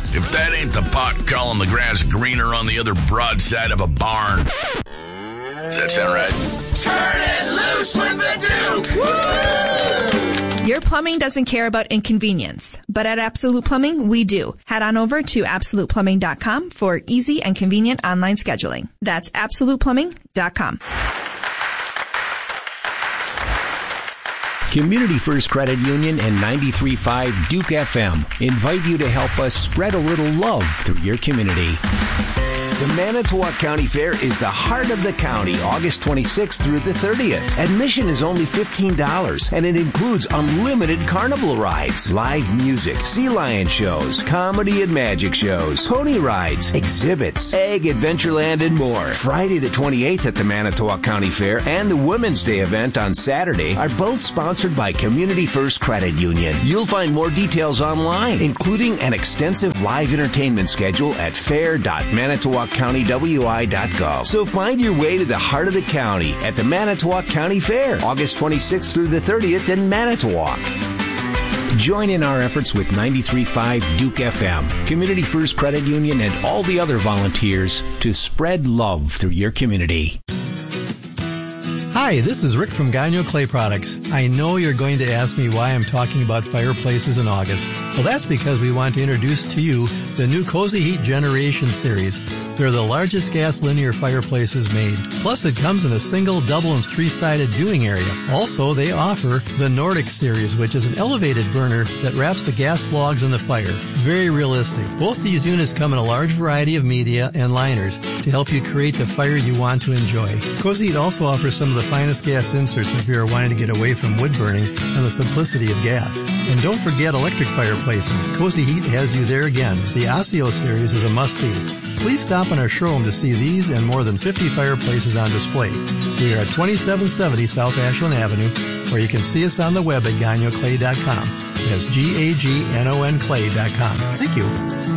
If that ain't the pot calling the grass greener on the other broadside of a barn. Does that sound right? Turn it loose with the Duke! Woo! Your plumbing doesn't care about inconvenience, but at Absolute Plumbing, we do. Head on over to AbsolutePlumbing.com for easy and convenient online scheduling. That's AbsolutePlumbing.com. Community First Credit Union and 93.5 Duke FM invite you to help us spread a little love through your community. The Manitowoc County Fair is the heart of the county, August 26th through the 30th. Admission is only $15, and it includes unlimited carnival rides, live music, sea lion shows, comedy and magic shows, pony rides, exhibits, Egg Adventureland, and more. Friday the 28th at the Manitowoc County Fair and the Women's Day event on Saturday are both sponsored by Community First Credit Union. You'll find more details online, including an extensive live entertainment schedule at fair.manitowoccountywi.gov. So find your way to the heart of the county at the Manitowoc County Fair, August 26th through the 30th in Manitowoc. Join in our efforts with 93.5 Duke FM, Community First Credit Union, and all the other volunteers to spread love through your community. Hi, this is Rick from Gagnon Clay Products. I know you're going to ask me why I'm talking about fireplaces in August. Well, that's because we want to introduce to you the new Cozy Heat Generation Series. They're the largest gas linear fireplaces made. Plus, it comes in a single, double, and three-sided viewing area. Also, they offer the Nordic Series, which is an elevated burner that wraps the gas logs in the fire. Very realistic. Both these units come in a large variety of media and liners to help you create the fire you want to enjoy. Cozy Heat also offers some of the finest gas inserts if you're wanting to get away from wood burning and the simplicity of gas. And don't forget electric fireplaces. Cozy Heat has you there again. The Osseo Series is a must-see. Please stop in our showroom to see these and more than 50 fireplaces on display. We are at 2770 South Ashland Avenue, or you can see us on the web at GagnonClay.com. That's GAGNON Clay.com. Thank you.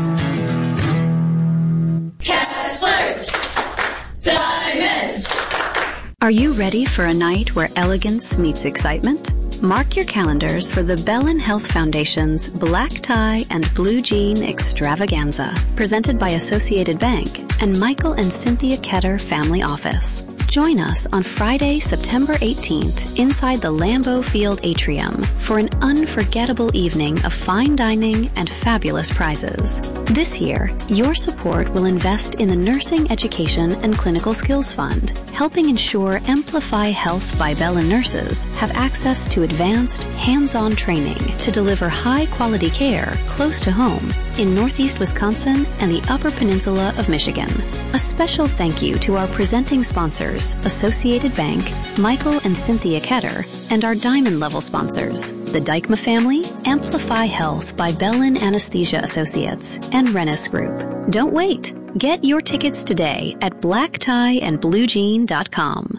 Kessler's Diamonds. Are you ready for a night where elegance meets excitement? Mark your calendars for the Bellin Health Foundation's Black Tie and Blue Jean Extravaganza, presented by Associated Bank and Michael and Cynthia Ketter Family Office. Join us on Friday, September 18th inside the Lambeau Field Atrium for an unforgettable evening of fine dining and fabulous prizes. This year, your support will invest in the Nursing Education and Clinical Skills Fund, helping ensure Amplify Health by Bellin nurses have access to advanced, hands-on training to deliver high-quality care close to home in Northeast Wisconsin and the Upper Peninsula of Michigan. A special thank you to our presenting sponsors, Associated Bank, Michael and Cynthia Ketter, and our Diamond Level sponsors, the Dykma Family, Amplify Health by Bellin Anesthesia Associates, and Rennis Group. Don't wait. Get your tickets today at blacktieandbluejean.com.